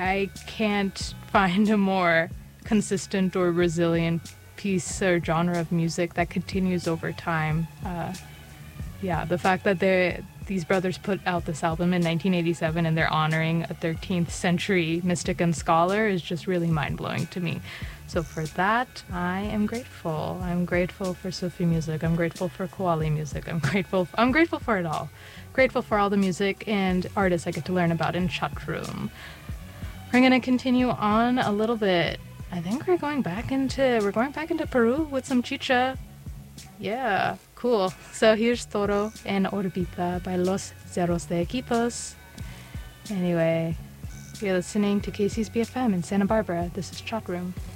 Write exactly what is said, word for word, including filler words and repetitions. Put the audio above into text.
I can't find a more consistent or resilient piece or genre of music that continues over time. Uh, yeah, the fact that they these brothers put out this album in nineteen eighty-seven and they're honoring a thirteenth century mystic and scholar is just really mind-blowing to me. So for that, I am grateful. I'm grateful for Sufi music. I'm grateful for Qawwali music. I'm grateful. I'm grateful for it all. Grateful for all the music and artists I get to learn about in Chat Room. We're gonna continue on a little bit. I think we're going back into we're going back into Peru with some chicha. Yeah, cool. So here's Toro en Orbita by Los Ceros de Equipos. Anyway, you're listening to K C's B F M in Santa Barbara. This is Chat Room.